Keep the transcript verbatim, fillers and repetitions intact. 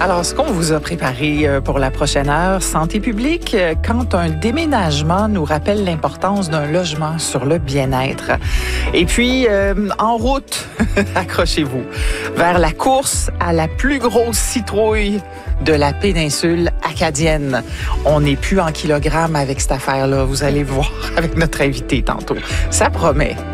Alors, ce qu'on vous a préparé pour la prochaine heure, santé publique, quand un déménagement nous rappelle l'importance d'un logement sur le bien-être. Et puis, euh, en route, accrochez-vous, vers la course à la plus grosse citrouille de la péninsule acadienne. On n'est plus en kilogrammes avec cette affaire-là, vous allez voir avec notre invité tantôt. Ça promet.